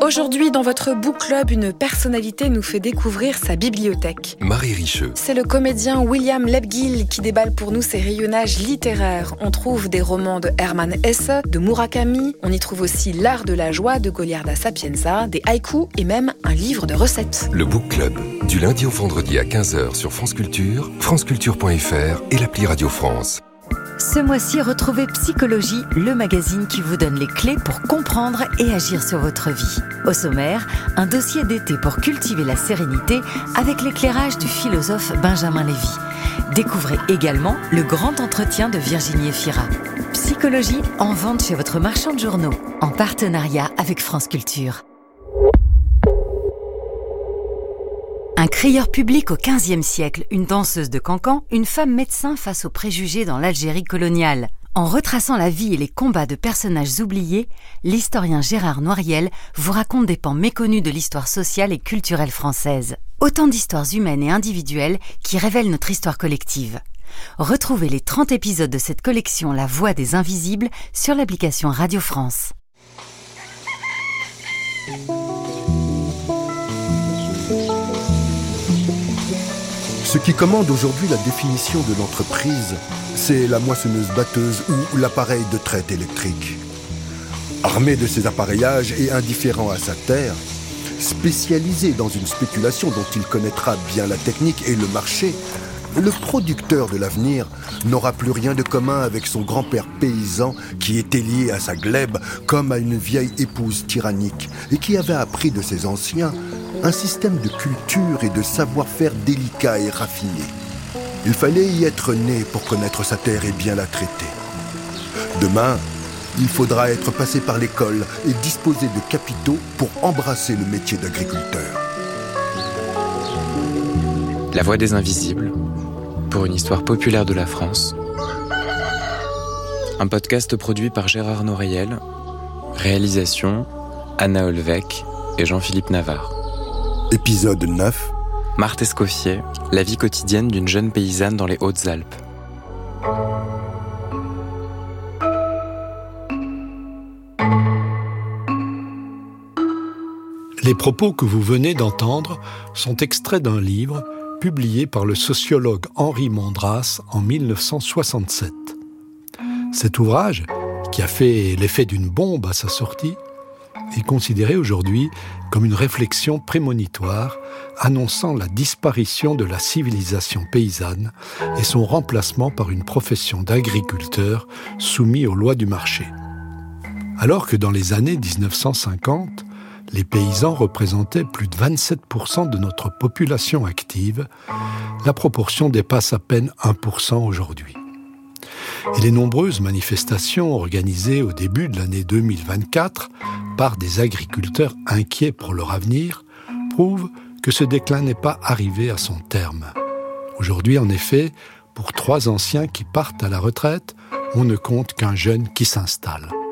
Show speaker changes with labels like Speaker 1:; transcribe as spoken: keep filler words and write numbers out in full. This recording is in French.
Speaker 1: Aujourd'hui, dans votre book club, une personnalité nous fait découvrir sa bibliothèque.
Speaker 2: Marie Richeux.
Speaker 1: C'est le comédien William Lebguil qui déballe pour nous ses rayonnages littéraires. On trouve des romans de Hermann Hesse, de Murakami, on y trouve aussi L'art de la joie de Goliarda Sapienza, des haïkus et même un livre de recettes.
Speaker 2: Le book club, du lundi au vendredi à quinze heures sur France Culture, franceculture point f r et l'appli Radio France.
Speaker 3: Ce mois-ci, retrouvez Psychologie, le magazine qui vous donne les clés pour comprendre et agir sur votre vie. Au sommaire, un dossier d'été pour cultiver la sérénité avec l'éclairage du philosophe Benjamin Lévy. Découvrez également le grand entretien de Virginie Efira. Psychologie en vente chez votre marchand de journaux, en partenariat avec France Culture. Un crieur public au quinzième siècle, une danseuse de cancan, une femme médecin face aux préjugés dans l'Algérie coloniale. En retraçant la vie et les combats de personnages oubliés, l'historien Gérard Noiriel vous raconte des pans méconnus de l'histoire sociale et culturelle française. Autant d'histoires humaines et individuelles qui révèlent notre histoire collective. Retrouvez les trente épisodes de cette collection La Voix des Invisibles sur l'application Radio France.
Speaker 4: Ce qui commande aujourd'hui la définition de l'entreprise, c'est la moissonneuse-batteuse ou l'appareil de traite électrique. Armé de ses appareillages et indifférent à sa terre, spécialisé dans une spéculation dont il connaîtra bien la technique et le marché, le producteur de l'avenir n'aura plus rien de commun avec son grand-père paysan qui était lié à sa glèbe comme à une vieille épouse tyrannique et qui avait appris de ses anciens un système de culture et de savoir-faire délicat et raffiné. Il fallait y être né pour connaître sa terre et bien la traiter. Demain, il faudra être passé par l'école et disposer de capitaux pour embrasser le métier d'agriculteur.
Speaker 5: La Voix des Invisibles, pour une histoire populaire de la France. Un podcast produit par Gérard Noiriel, réalisation Anna Olvec et Jean-Philippe Navarre.
Speaker 4: Épisode neuf.
Speaker 5: Marthe Escoffier, la vie quotidienne d'une jeune paysanne dans les Hautes-Alpes.
Speaker 6: Les propos que vous venez d'entendre sont extraits d'un livre publié par le sociologue Henri Mondras en dix-neuf cent soixante-sept. Cet ouvrage, qui a fait l'effet d'une bombe à sa sortie, est considéré aujourd'hui comme une réflexion prémonitoire annonçant la disparition de la civilisation paysanne et son remplacement par une profession d'agriculteur soumis aux lois du marché. Alors que dans les années dix-neuf cent cinquante, les paysans représentaient plus de vingt-sept pour cent de notre population active, la proportion dépasse à peine un pour cent aujourd'hui. Et les nombreuses manifestations organisées au début de l'année deux mille vingt-quatre par des agriculteurs inquiets pour leur avenir prouvent que ce déclin n'est pas arrivé à son terme. Aujourd'hui, en effet, pour trois anciens qui partent à la retraite, on ne compte qu'un jeune qui s'installe.